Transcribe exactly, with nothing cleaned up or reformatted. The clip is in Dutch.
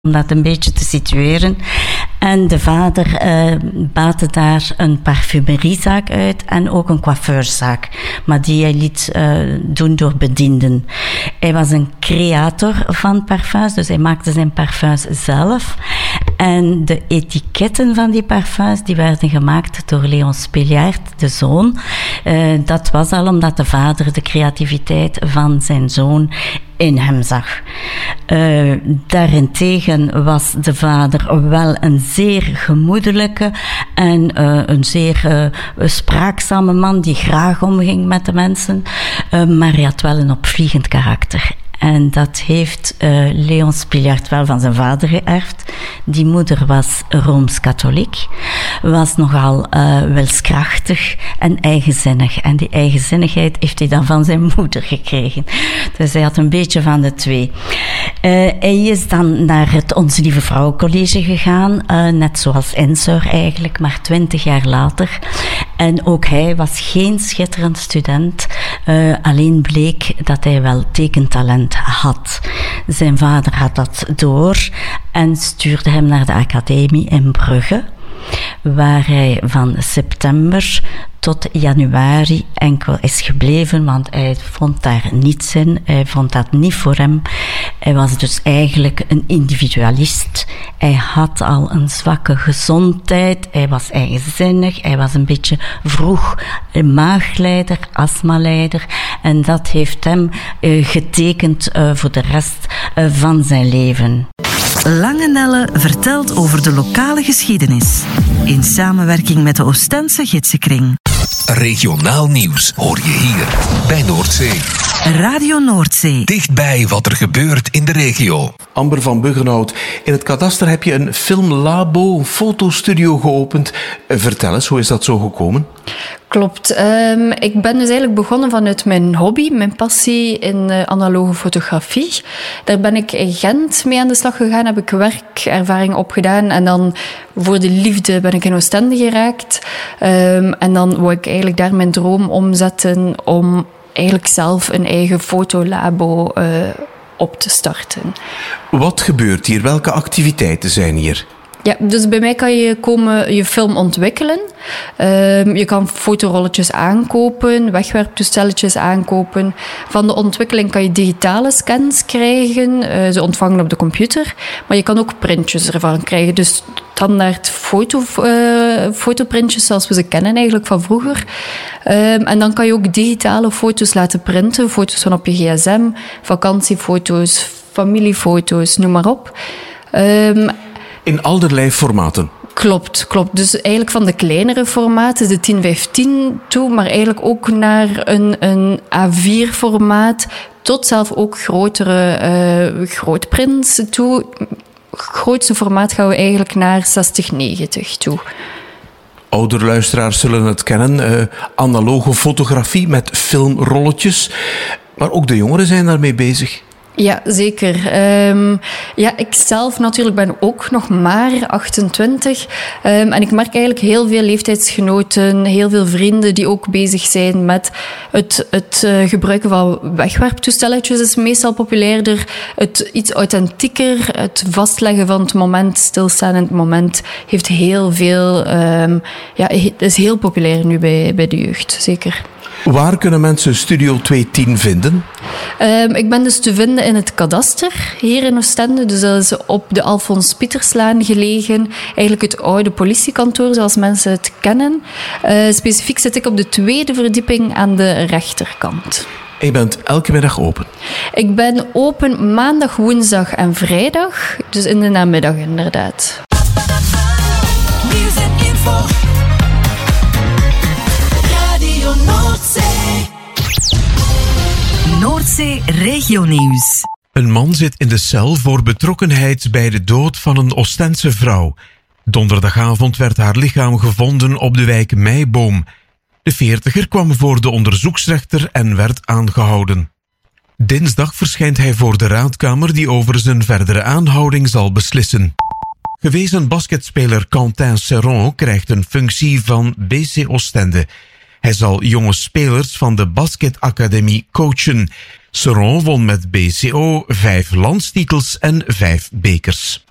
Om dat een beetje te situeren. En de vader uh, baatte daar een parfumeriezaak uit en ook een coiffeurzaak. Maar die hij liet uh, doen door bedienden. Hij was een creator van parfums, dus hij maakte zijn parfums zelf. En de etiketten van die parfums die werden gemaakt door Léon Spiliaert, de zoon. Uh, dat was al omdat de vader de creativiteit van zijn zoon in hem zag. Uh, daarentegen was de vader wel een zeer gemoedelijke en uh, een zeer uh, spraakzame man die graag omging met de mensen, uh, maar hij had wel een opvliegend karakter. En dat heeft uh, Léon Spiliaert wel van zijn vader geërfd. Die moeder was Rooms-katholiek, was nogal uh, wilskrachtig en eigenzinnig. En die eigenzinnigheid heeft hij dan van zijn moeder gekregen. Dus hij had een beetje van de twee. Uh, hij is dan naar het Onze Lieve Vrouwencollege gegaan, uh, net zoals Ensor eigenlijk, maar twintig jaar later. En ook hij was geen schitterend student, uh, alleen bleek dat hij wel tekentalent had. Zijn vader had dat door en stuurde hem naar de academie in Brugge, waar hij van september tot januari enkel is gebleven, want hij vond daar niets in. Hij vond dat niet voor hem. Hij was dus eigenlijk een individualist. Hij had al een zwakke gezondheid. Hij was eigenzinnig. Hij was een beetje vroeg maagleider, astmaleider. En dat heeft hem uh, getekend uh, voor de rest uh, van zijn leven. Lange Nelle vertelt over de lokale geschiedenis. In samenwerking met de Oostense Gidsenkring. Regionaal nieuws hoor je hier bij Noordzee. Radio Noordzee. Dichtbij wat er gebeurt in de regio. Amber van Buggenhout, in het kadaster heb je een filmlabo, een fotostudio geopend. Vertel eens, hoe is dat zo gekomen? Klopt. Um, ik ben dus eigenlijk begonnen vanuit mijn hobby, mijn passie in uh, analoge fotografie. Daar ben ik in Gent mee aan de slag gegaan, heb ik werkervaring opgedaan en dan voor de liefde ben ik in Oostende geraakt. Um, en dan wou ik eigenlijk daar mijn droom omzetten om eigenlijk zelf een eigen fotolabo uh, op te starten. Wat gebeurt hier? Welke activiteiten zijn hier? Ja, dus bij mij kan je komen je film ontwikkelen. Uh, je kan fotorolletjes aankopen, wegwerptoestelletjes aankopen. Van de ontwikkeling kan je digitale scans krijgen, uh, ze ontvangen op de computer. Maar je kan ook printjes ervan krijgen. Dus standaard foto, uh, fotoprintjes zoals we ze kennen eigenlijk van vroeger. Uh, en dan kan je ook digitale foto's laten printen. Foto's van op je gsm, vakantiefoto's, familiefoto's, noem maar op. Um, In allerlei formaten? Klopt, klopt. Dus eigenlijk van de kleinere formaten, de tien vijftien toe, maar eigenlijk ook naar een, een A vier formaat, tot zelf ook grotere uh, grootprints toe. Grootste formaat gaan we eigenlijk naar zestig negentig toe. Oudere luisteraars zullen het kennen, uh, analoge fotografie met filmrolletjes. Maar ook de jongeren zijn daarmee bezig. Ja, zeker. Um, ja, ik zelf natuurlijk ben ook nog maar achtentwintig. Um, en ik merk eigenlijk heel veel leeftijdsgenoten, heel veel vrienden die ook bezig zijn met het, het uh, gebruiken van wegwerptoestelletjes is meestal populairder. Het iets authentieker, het vastleggen van het moment, stilstaan in het moment, heeft heel veel, um, ja, het is heel populair nu bij, bij de jeugd, zeker. Waar kunnen mensen Studio tweehonderdtien vinden? Um, ik ben dus te vinden in het kadaster, hier in Oostende. Dus dat is op de Alfons Pieterslaan gelegen. Eigenlijk het oude politiekantoor, zoals mensen het kennen. Uh, specifiek zit ik op de tweede verdieping aan de rechterkant. En je bent elke middag open? Ik ben open maandag, woensdag en vrijdag. Dus in de namiddag inderdaad. Nieuws en info. Noordzee. Noordzee Regionieuws. Een man zit in de cel voor betrokkenheid bij de dood van een Oostense vrouw. Donderdagavond werd haar lichaam gevonden op de wijk Meiboom. De veertiger kwam voor de onderzoeksrechter en werd aangehouden. Dinsdag verschijnt hij voor de raadkamer die over zijn verdere aanhouding zal beslissen. Gewezen basketspeler Quentin Serron krijgt een functie van B C Oostende. Hij zal jonge spelers van de basketacademie coachen. Serron won met B C O vijf landstitels en vijf bekers.